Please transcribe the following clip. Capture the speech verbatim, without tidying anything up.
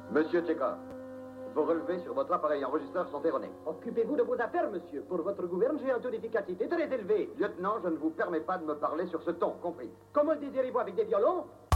Monsieur Tchekhov, vos relevés sur votre appareil enregistreur sont erronés. Occupez-vous de vos affaires, monsieur. Pour votre gouverne, j'ai un taux d'efficacité très élevé. Lieutenant, je ne vous permets pas de me parler sur ce ton, compris? Comment le désirez-vous, avec des violons?